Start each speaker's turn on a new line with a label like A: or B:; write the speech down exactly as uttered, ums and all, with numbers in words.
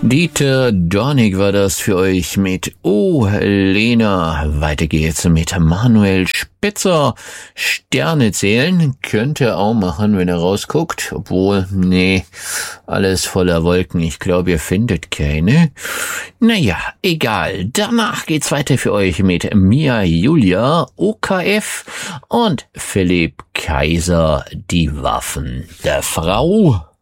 A: Dieter Dornig war das für euch mit Oh Lena. Weiter geht's mit Manuel Spitzer. Sterne zählen könnt ihr auch machen, wenn ihr rausguckt. Obwohl, nee, alles voller Wolken. Ich glaube, ihr findet keine. Naja, egal. Danach geht's weiter für euch mit Mia Julia, O K F und Philipp Kaiser, die Waffen der Frau.